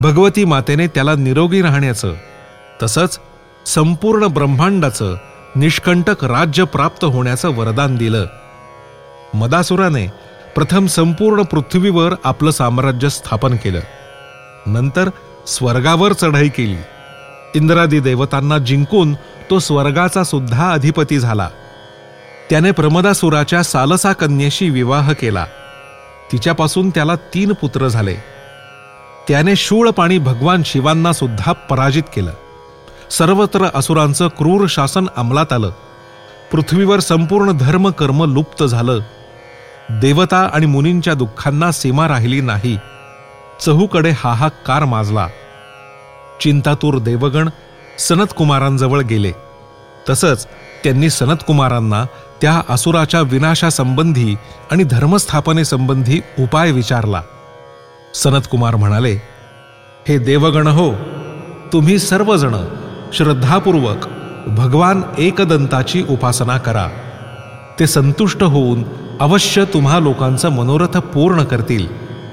भगवती मातेने त्याला निरोगी राहण्याचं तसंच संपूर्ण ब्रह्मांडाचं निष्कंटक राज्य प्राप्त होण्याचं वरदान दिलं. मदासुराने प्रथम संपूर्ण पृथ्वीवर आपलं साम्राज्य स्थापन केलं. नंतर स्वर्गावर चढाई केली. इंद्रादी देवतांना जिंकून तो स्वर्गाचा सुद्धा अधिपती झाला. त्याने प्रमदासुराच्या सालसा कन्येशी विवाह केला. तिच्यापासून त्याला 3 पुत्र झाले. त्याने शूळपाणी भगवान शिवांना सुद्धा पराजित केलं. सर्वत्र असुरांचं क्रूर शासन अंमलात आलं. पृथ्वीवर संपूर्ण धर्म कर्म लुप्त झालं. देवता आणि मुनींच्या दुःखांना सीमा राहिली नाही. चहूकडे हाहाकार माजला. चिंतातूर देवगण सनतकुमारांजवळ गेले. तसंच त्यांनी सनतकुमारांना त्या असुराच्या विनाशासंबंधी आणि धर्मस्थापनेसंबंधी उपाय विचारला. सनतकुमार म्हणाले, हे देवगण हो, तुम्ही सर्वजण श्रद्धापूर्वक भगवान एकदंताची उपासना करा. ते संतुष्ट होऊन अवश्य तुम्हा लोकांचं मनोरथ पूर्ण करतील.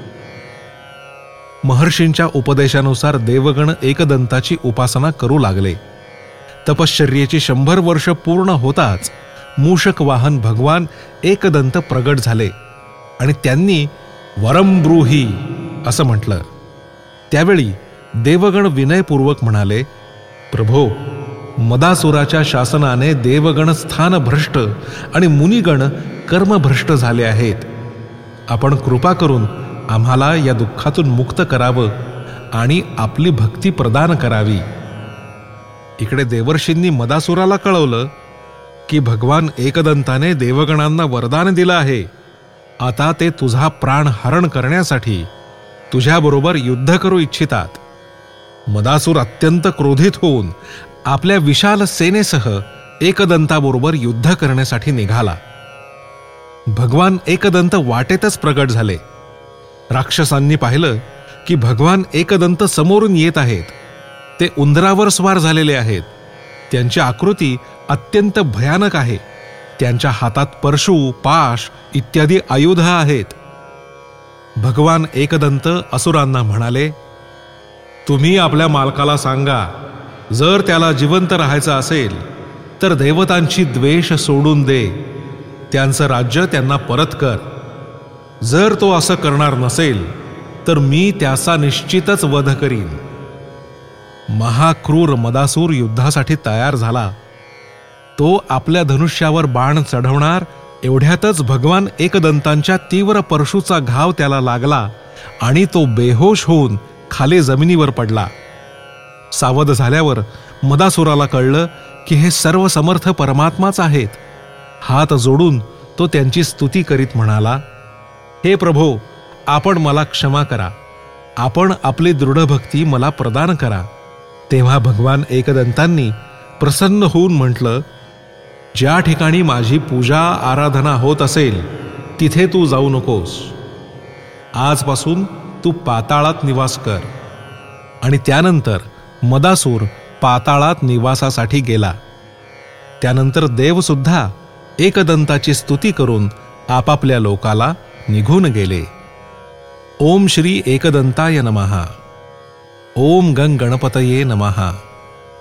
महर्षींच्या उपदेशानुसार देवगण एकदंताची उपासना करू लागले. तपश्चर्येची 100 वर्ष पूर्ण होताच मूषक वाहन भगवान एकदंत प्रगट झाले आणि त्यांनी वरम ब्रूही असं म्हटलं. त्यावेळी देवगण विनयपूर्वक म्हणाले, प्रभो, मदासुराच्या शासनाने देवगण स्थानभ्रष्ट आणि मुनिगण कर्मभ्रष्ट झाले आहेत. आपण कृपा करून आम्हाला या दुःखातून मुक्त करावं आणि आपली भक्ती प्रदान करावी. इकडे देवर्षींनी मदासुराला कळवलं की भगवान एकदंताने देवगणांना वरदान दिलं आहे. आता ते तुझा प्राण हरण करण्यासाठी तुझ्याबरोबर युद्ध करू इच्छितात. मदासूर अत्यंत क्रोधित होऊन आपल्या विशाल सेनेसह एकदंताबरोबर युद्ध करण्यासाठी निघाला. भगवान एकदंत वाटेतच प्रगट झाले. राक्षसांनी पाहिलं की भगवान एकदंत समोरून येत आहेत. ते उंदरावर स्वार झालेले आहेत. त्यांची आकृती अत्यंत भयानक आहे. त्यांच्या हातात परशु, पाश इत्यादी आयुध आहेत. भगवान एकदंत असुरांना म्हणाले, तुम्ही आपल्या मालकाला सांगा, जर त्याला जिवंत राहायचं असेल तर देवतांची द्वेष सोडून दे. त्यांचं राज्य त्यांना परत कर. जर तो असं करणार नसेल तर मी त्याचा निश्चितच वध करीन. महाक्रूर मदासूर युद्धासाठी तयार झाला. तो आपल्या धनुष्यावर बाण चढवणार एवढ्यातच भगवान एकदंतांच्या तीव्र परशूचा घाव त्याला लागला आणि तो बेहोश होऊन खाली जमिनीवर पडला. सावध झाल्यावर मदासुराला कळलं की हे सर्व समर्थ परमात्माच आहेत. हात जोडून तो त्यांची स्तुती करीत म्हणाला, हे प्रभो, आपण मला क्षमा करा. आपण आपली दृढ भक्ती मला प्रदान करा. तेव्हा भगवान एकदंतांनी प्रसन्न होऊन म्हटलं, ज्या ठिकाणी माझी पूजा आराधना होत असेल तिथे तू जाऊ नकोस. आजपासून तू पाताळात निवास कर. आणि त्यानंतर मदासूर पाताळात निवासासाठी गेला. त्यानंतर देवसुद्धा एकदंताची स्तुती करून आपापल्या लोकाला निघून गेले. ओम श्री एकदंताय नमः. ओम गंग गणपतये नमः.